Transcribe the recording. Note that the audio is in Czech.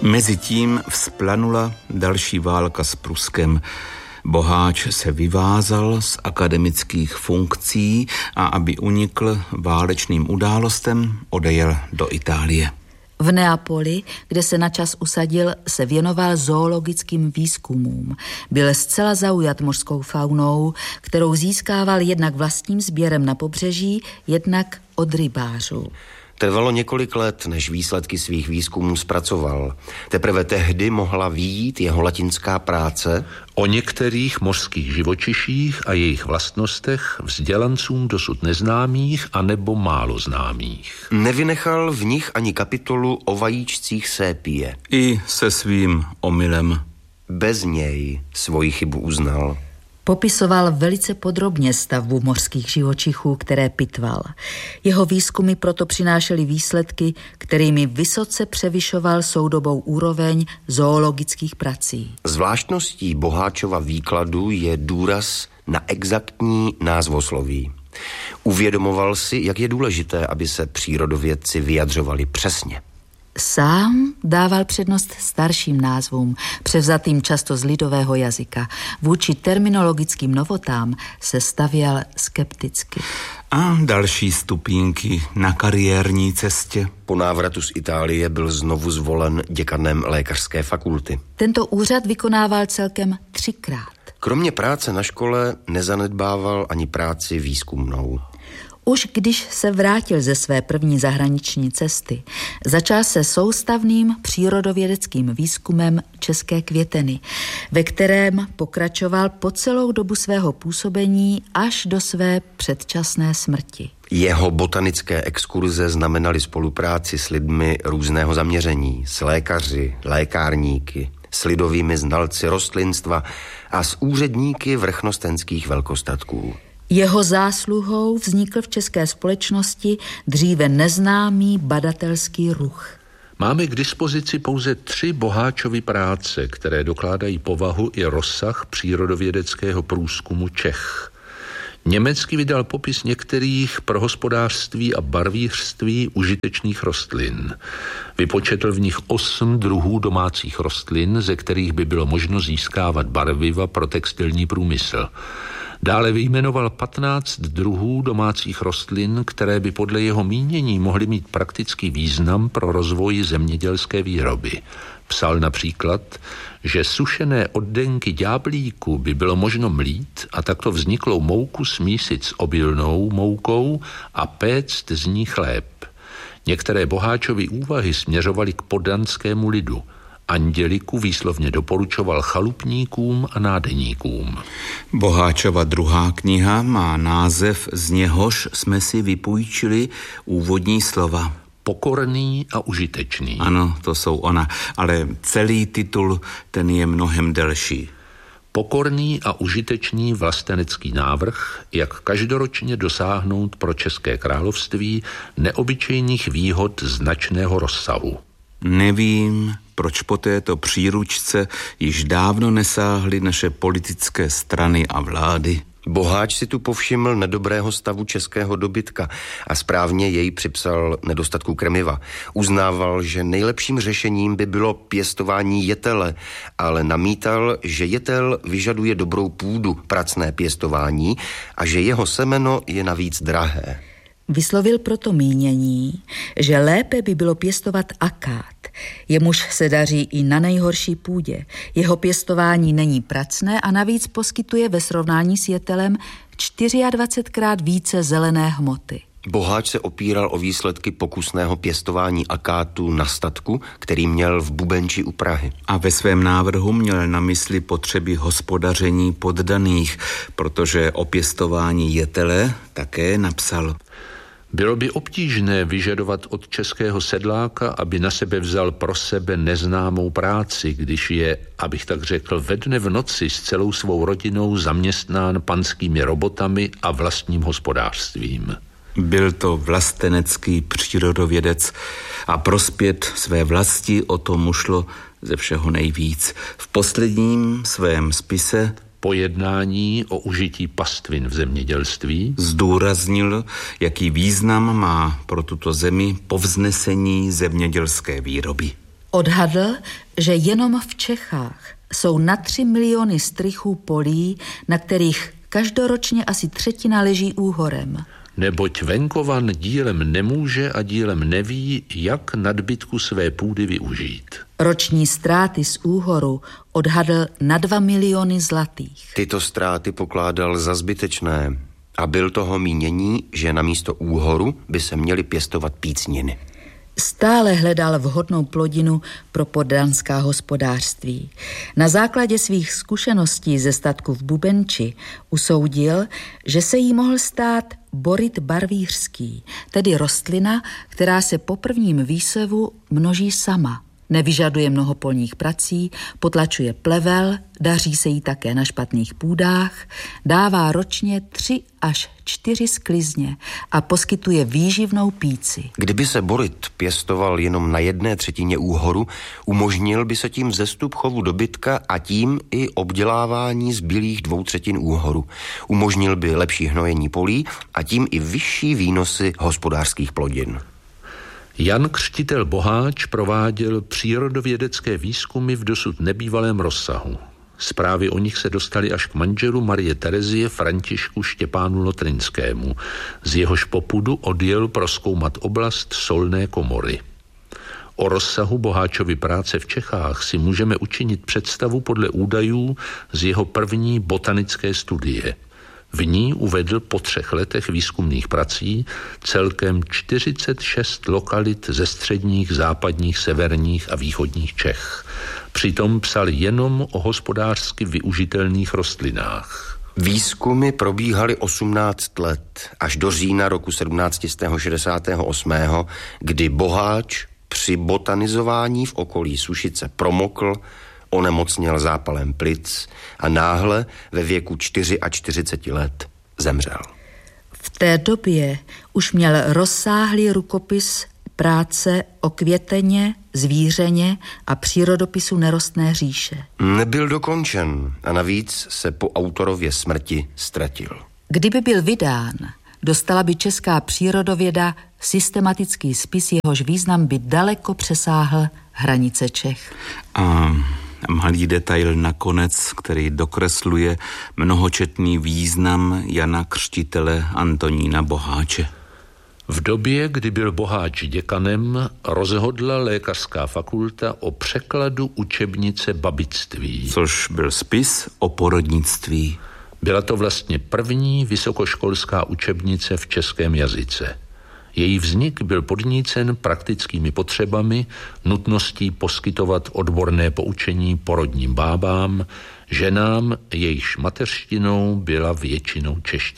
Mezitím vzplanula další válka s Pruskem. Boháč se vyvázal z akademických funkcí a aby unikl válečným událostem, odejel do Itálie. V Neapoli, kde se na čas usadil, se věnoval zoologickým výzkumům. Byl zcela zaujat mořskou faunou, kterou získával jednak vlastním sběrem na pobřeží, jednak od rybářů. Trvalo několik let, než výsledky svých výzkumů zpracoval. Teprve tehdy mohla vyjít jeho latinská práce o některých mořských živočiších a jejich vlastnostech vzdělancům dosud neznámých a nebo málo známých. Nevynechal v nich ani kapitolu o vajíčcích sépie. I se svým omylem. Bez něj svoji chybu uznal. Popisoval velice podrobně stavbu mořských živočichů, které pitval. Jeho výzkumy proto přinášely výsledky, kterými vysoce převyšoval soudobou úroveň zoologických prací. Zvláštností Boháčova výkladu je důraz na exaktní názvosloví. Uvědomoval si, jak je důležité, aby se přírodovědci vyjadřovali přesně. Sám dával přednost starším názvům, převzatým často z lidového jazyka. Vůči terminologickým novotám se stavěl skepticky. A další stupínky na kariérní cestě. Po návratu z Itálie byl znovu zvolen děkanem lékařské fakulty. Tento úřad vykonával celkem 3krát. Kromě práce na škole nezanedbával ani práci výzkumnou. Už když se vrátil ze své první zahraniční cesty, začal se soustavným přírodovědeckým výzkumem české květeny, ve kterém pokračoval po celou dobu svého působení až do své předčasné smrti. Jeho botanické exkurze znamenaly spolupráci s lidmi různého zaměření, s lékaři, lékárníky, s lidovými znalci rostlinstva a s úředníky vrchnostenských velkostatků. Jeho zásluhou vznikl v české společnosti dříve neznámý badatelský ruch. Máme k dispozici pouze 3 Boháčovy práce, které dokládají povahu i rozsah přírodovědeckého průzkumu Čech. Německy vydal popis některých pro hospodářství a barvířství užitečných rostlin. Vypočetl v nich 8 druhů domácích rostlin, ze kterých by bylo možno získávat barviva pro textilní průmysl. Dále vyjmenoval 15 druhů domácích rostlin, které by podle jeho mínění mohly mít praktický význam pro rozvoj zemědělské výroby. Psal například, že sušené oddenky ďáblíku by bylo možno mlít a takto vzniklou mouku smísit s obilnou moukou a péct z ní chléb. Některé Boháčovy úvahy směřovaly k podanskému lidu. Anděliku výslovně doporučoval chalupníkům a nádeníkům. Boháčova druhá kniha má název, z něhož jsme si vypůjčili úvodní slova. Pokorný a užitečný. Ano, to jsou ona, ale celý titul, ten je mnohem delší. Pokorný a užitečný vlastenecký návrh, jak každoročně dosáhnout pro České království neobyčejných výhod značného rozsahu. Nevím, proč po této příručce již dávno nesáhly naše politické strany a vlády. Boháč si tu povšiml nedobrého stavu českého dobytka a správně jej připsal nedostatku krmiva. Uznával, že nejlepším řešením by bylo pěstování jetele, ale namítal, že jetel vyžaduje dobrou půdu, pracné pěstování a že jeho semeno je navíc drahé. Vyslovil proto mínění, že lépe by bylo pěstovat akát. Jemuž se daří i na nejhorší půdě. Jeho pěstování není pracné a navíc poskytuje ve srovnání s jetelem 24krát více zelené hmoty. Boháč se opíral o výsledky pokusného pěstování akátu na statku, který měl v Bubenči u Prahy. A ve svém návrhu měl na mysli potřeby hospodaření poddaných, protože o pěstování jetele také napsal. Bylo by obtížné vyžadovat od českého sedláka, aby na sebe vzal pro sebe neznámou práci, když je, abych tak řekl, ve dne v noci s celou svou rodinou zaměstnán panskými robotami a vlastním hospodářstvím. Byl to vlastenecký přírodovědec a prospět své vlasti o to mu šlo ze všeho nejvíc. V posledním svém spise Pojednání o užití pastvin v zemědělství zdůraznil, jaký význam má pro tuto zemi povznesení zemědělské výroby. Odhadl, že jenom v Čechách jsou na 3 miliony strychů polí, na kterých každoročně asi 1/3 leží úhorem. Neboť venkovan dílem nemůže a dílem neví, jak nadbytku své půdy využít. Roční ztráty z úhoru odhadl na 2 miliony zlatých. Tyto ztráty pokládal za zbytečné a byl toho mínění, že namísto úhoru by se měly pěstovat pícniny. Stále hledal vhodnou plodinu pro poddanská hospodářství. Na základě svých zkušeností ze statku v Bubenči usoudil, že se jí mohl stát boryt barvířský, tedy rostlina, která se po prvním výsevu množí sama. Nevyžaduje mnoho polních prací, potlačuje plevel, daří se jí také na špatných půdách, dává ročně 3 až 4 sklizně a poskytuje výživnou píci. Kdyby se boryt pěstoval jenom na 1/3 úhoru, umožnil by se tím vzestup chovu dobytka a tím i obdělávání zbylých 2/3 úhoru. Umožnil by lepší hnojení polí a tím i vyšší výnosy hospodářských plodin. Jan Křtitel Boháč prováděl přírodovědecké výzkumy v dosud nebývalém rozsahu. Zprávy o nich se dostaly až k manželu Marie Terezie Františku Štěpánu Lotrinskému. Z jehož popudu odjel prozkoumat oblast Solné komory. O rozsahu Boháčovy práce v Čechách si můžeme učinit představu podle údajů z jeho první botanické studie. V ní uvedl po 3 letech výzkumných prací celkem 46 lokalit ze středních, západních, severních a východních Čech. Přitom psal jenom o hospodářsky využitelných rostlinách. Výzkumy probíhaly 18 let, až do října roku 1768, kdy Boháč při botanizování v okolí Sušice promokl, onemocněl zápalem plic a náhle ve věku 44 let zemřel. V té době už měl rozsáhlý rukopis práce o květeně, zvířeně a přírodopisu nerostné říše. Nebyl dokončen a navíc se po autorově smrti ztratil. Kdyby byl vydán, dostala by česká přírodověda systematický spis, jehož význam by daleko přesáhl hranice Čech. A malý detail nakonec, který dokresluje mnohočetný význam Jana Křtitele Antonína Boháče. V době, kdy byl Boháč děkanem, rozhodla lékařská fakulta o překladu učebnice babictví. Což byl spis o porodnictví. Byla to vlastně první vysokoškolská učebnice v českém jazyce. Její vznik byl podnícen praktickými potřebami, nutností poskytovat odborné poučení porodním bábám, ženám, jejichž mateřštinou byla většinou čeština.